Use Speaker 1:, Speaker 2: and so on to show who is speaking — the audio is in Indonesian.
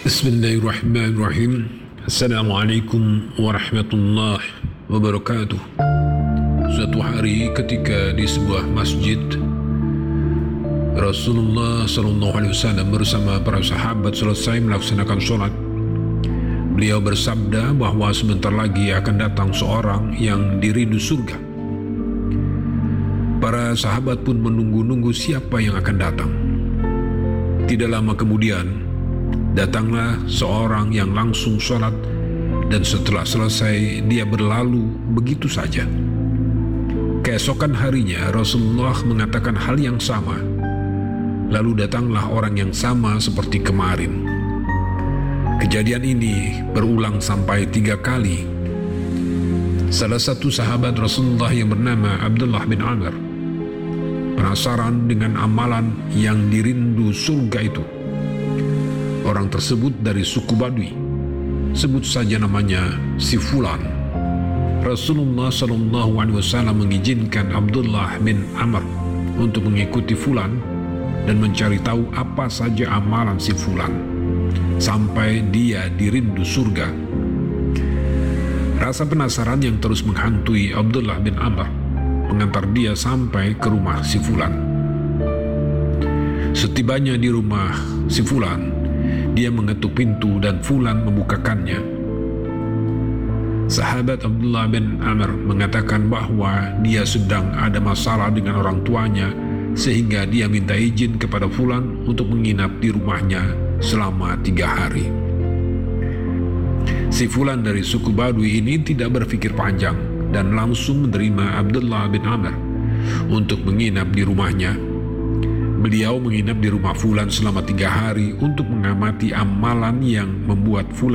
Speaker 1: Bismillahirrahmanirrahim. Assalamualaikum warahmatullahi wabarakatuh. Suatu hari ketika di sebuah masjid, Rasulullah SAW bersama para sahabat selesai melaksanakan sholat. Beliau bersabda bahwa sebentar lagi akan datang seorang yang dirindu surga. Para sahabat pun menunggu-nunggu siapa yang akan datang. Tidak lama kemudian datanglah seorang yang langsung sholat, dan setelah selesai dia berlalu begitu saja. Keesokan harinya Rasulullah mengatakan hal yang sama. Lalu datanglah orang yang sama seperti kemarin. Kejadian ini berulang sampai 3 kali. Salah satu sahabat Rasulullah yang bernama Abdullah bin Amr penasaran dengan amalan yang dirindu surga itu. Orang tersebut dari suku Badui, sebut saja namanya si Fulan. Rasulullah SAW mengizinkan Abdullah bin Amr untuk mengikuti Fulan dan mencari tahu apa saja amalan si Fulan sampai dia dirindu surga. Rasa penasaran yang terus menghantui Abdullah bin Amr mengantar dia sampai ke rumah si Fulan. Setibanya di rumah si Fulan, dia mengetuk pintu dan Fulan membukakannya. Sahabat Abdullah bin Amr mengatakan bahwa dia sedang ada masalah dengan orang tuanya, sehingga dia minta izin kepada Fulan untuk menginap di rumahnya selama 3 hari. Si Fulan dari suku Badui ini tidak berpikir panjang dan langsung menerima Abdullah bin Amr untuk menginap di rumahnya. Beliau menginap di rumah Fulan selama 3 hari untuk mengamati amalan yang membuat Fulan